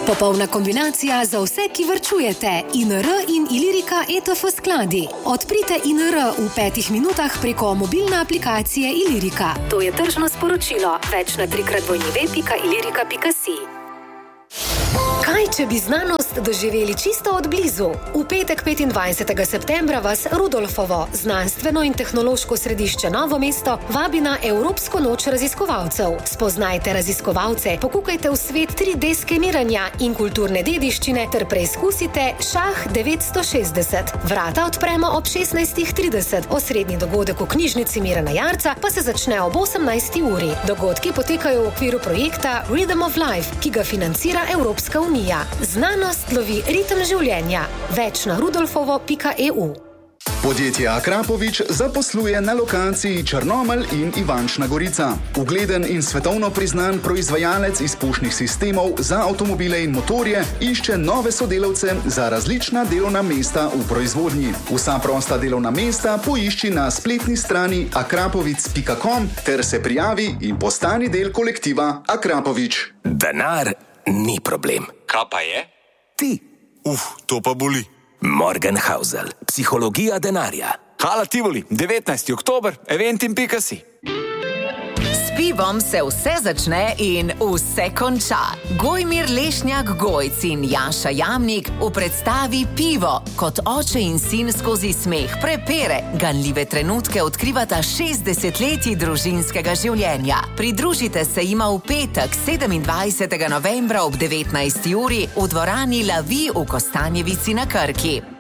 Popolna kombinacija za vse, ki varčujete. INR in Ilirika ETF skladi. Odprite INR v 5 minutah preko mobilne aplikacije Ilirika. To je tržno sporočilo. Več na www.ilirika.si. Kaj, če bi znanost doživeli čisto od blizu? V petek 25. septembra vas Rudolfovo, znanstveno in tehnološko središče Novo mesto, vabi na Evropsko noč raziskovalcev. Spoznajte raziskovalce, pokukajte v svet 3D skeniranja in kulturne dediščine ter preizkusite šah 960. Vrata odpremo ob 16:30. Osrednji dogodek v knjižnici Mirana Jarca pa se začne ob 18. uri. Dogodki potekajo v okviru projekta Rhythm of Life, ki ga financira Evropska unija. Znanost lovi ritem življenja. Več na rudolfovo.eu. Podjetje Akrapovič zaposluje na lokaciji Črnomelj in Ivančna Gorica. Ugleden in svetovno priznan proizvajalec izpušnih sistemov za avtomobile in motorje išče nove sodelavce za različna delovna mesta v proizvodnji. Vsa prosta delovna mesta poišči na spletni strani akrapovic.com ter se prijavi in postani del kolektiva Akrapovič. Denar ni problem. Kaj pa je? Ti. To pa boli. Morgenhausel. Psihologija denarja. Hala Tivoli, 19. oktober, eventim.si. S pivom se vse začne in vse konča. Gojmir Lešnjak Gojc in Jaša Jamnik v predstavi Pivo kot oče in sin skozi smeh, prepere, ganljive trenutke odkrivata 60 letij družinskega življenja. Pridružite se jima v petek 27. novembra ob 19. uri v dvorani La Vie v Kostanjevici na Krki.